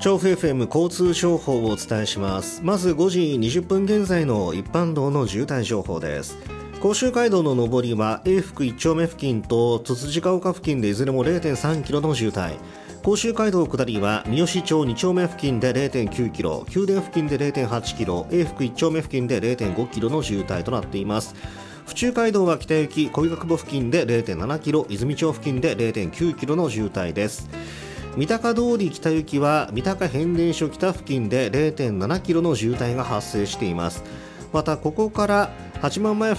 調布 FM 交通情報をお伝えします。まず5時20分現在の一般道の渋滞情報です。甲州街道の上りは永福1丁目付近とつつじヶ丘付近でいずれも 0.3 キロの渋滞。甲州街道下りは三好町2丁目付近で 0.9 キロ、宮殿付近で 0.8 キロ、永福1丁目付近で 0.5 キロの渋滞となっています。府中街道は北行き小学母付近で 0.7 キロ、泉町付近で 0.9 キロの渋滞です。三鷹通り北行きは三鷹変電所北付近で 0.7 キロの渋滞が発生しています。またここから八幡前